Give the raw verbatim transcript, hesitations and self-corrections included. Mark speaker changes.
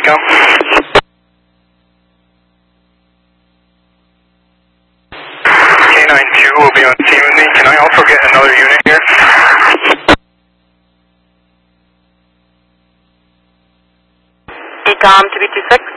Speaker 1: Ecom. K nine two will be on scene with me. Can I also get another unit here?
Speaker 2: Ecom two B two six.